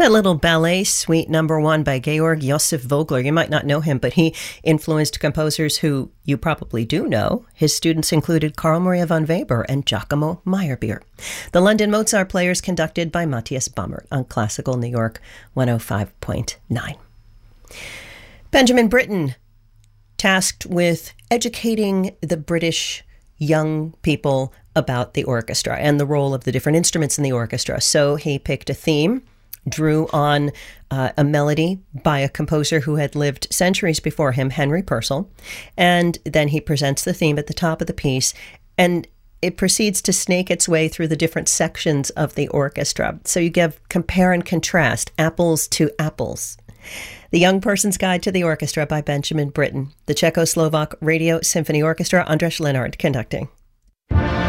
That little ballet suite number 1 by Georg Josef Vogler. You might not know him, but he influenced composers who you probably do know. His students included Carl Maria von Weber and Giacomo Meyerbeer. The London Mozart Players conducted by Matthias Baumert on Classical New York 105.9. Benjamin Britten, tasked with educating the British young people about the orchestra and the role of the different instruments in the orchestra. So he picked a theme, drew on a melody by a composer who had lived centuries before him, Henry Purcell, and then he presents the theme at the top of the piece, and it proceeds to snake its way through the different sections of the orchestra. So you compare and contrast apples to apples. The Young Person's Guide to the Orchestra by Benjamin Britten. The Czechoslovak Radio Symphony Orchestra, Andras Lenard conducting.